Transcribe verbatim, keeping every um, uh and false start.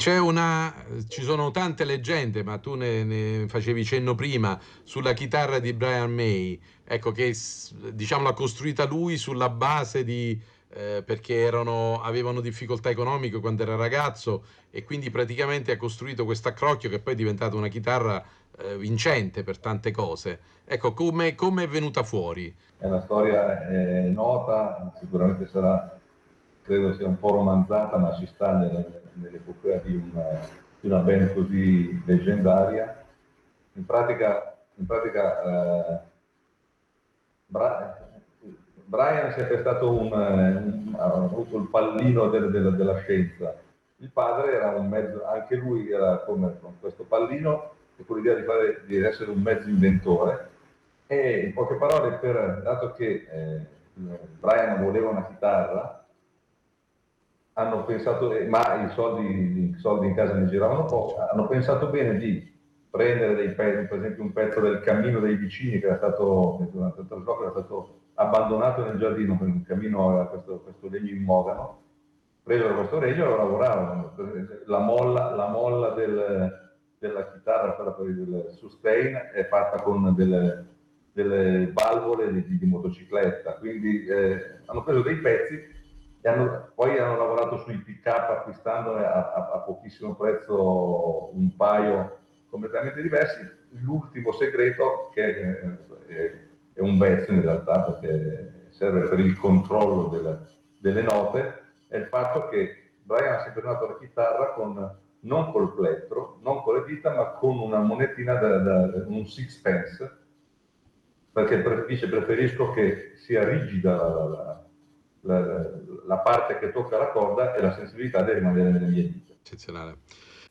c'è una, ci sono tante leggende, ma tu ne, ne facevi cenno prima, sulla chitarra di Brian May, ecco che s- diciamo l'ha costruita lui sulla base di, eh, perché erano, avevano difficoltà economiche quando era ragazzo e quindi praticamente ha costruito questo accrocchio che poi è diventata una chitarra eh, vincente per tante cose. Ecco, come come è venuta fuori? È una storia eh, nota, sicuramente sarà, credo sia un po' romanzata, ma ci sta nelle- nell'epopea di una, di una band così leggendaria. In pratica, in pratica eh, Bra- Brian è sempre stato un, un- ha avuto il pallino del- del- della scienza. Il padre era un mezzo, anche lui era come con questo pallino e con l'idea di, fare, di essere un mezzo inventore. E in poche parole, per, dato che eh, Brian voleva una chitarra, hanno pensato, eh, ma i soldi, i soldi in casa ne giravano poco, hanno pensato bene di prendere dei pezzi, per esempio un pezzo del cammino dei vicini che era stato, durante il trasloco era stato abbandonato nel giardino, perché il cammino aveva questo, questo legno in mogano, presero questo legno e lo lavoravano. La molla, la molla del, della chitarra, quella per il sustain, è fatta con delle, delle valvole di, di motocicletta, quindi eh, hanno preso dei pezzi e hanno, poi hanno lavorato sui pick up acquistandone a, a, a pochissimo prezzo un paio completamente diversi. L'ultimo segreto, che è, è, è un vezzo in realtà perché serve per il controllo delle, delle note, è il fatto che Brian ha sempre suonato la chitarra con, non col plettro, non con le dita, ma con una monetina da, da un sixpence, perché dice preferisco che sia rigida la, la, la, la parte che tocca la corda e la sensibilità deve rimanere nelle mie dita. Eccezionale.